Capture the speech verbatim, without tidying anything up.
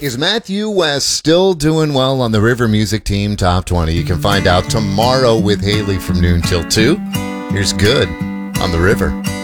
Is Matthew West still doing well on the River Music Team Top twenty? You can find out tomorrow with Haley from noon till two. Here's Good on the River.